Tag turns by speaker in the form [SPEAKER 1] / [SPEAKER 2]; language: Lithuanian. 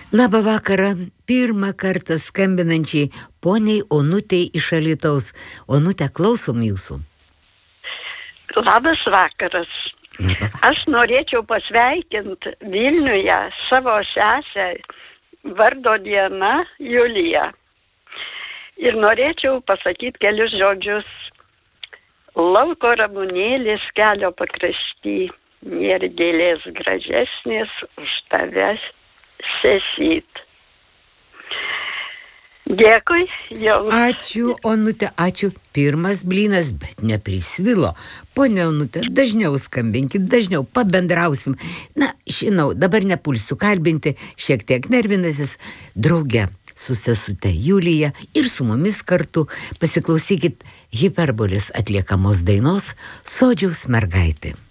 [SPEAKER 1] Labą vakarą, pirmą kartą skambinančiai poniai Onutei iš Alytaus. Onute, klausom jūsų.
[SPEAKER 2] Labas vakaras. Aš norėčiau pasveikinti Vilniuje savo sesę vardo diena Juliją. Ir norėčiau pasakyti kelius žodžius. Lauko ramunėlis kelio pakrašty, nėra gėlės gražesnės už tave sesyt. Dėkui jums.
[SPEAKER 1] Ačiū, Onute, ačiū. Pirmas blynas, bet neprisvilo. Pone Onute, dažniau skambinkit, dažniau pabendrausim. Na, žinau, dabar nepulsiu kalbinti, šiek tiek nervinasis. Drauge su sesute Julija ir su mumis kartu pasiklausykit Hiperbolės atliekamos dainos Sodžiaus mergaitė.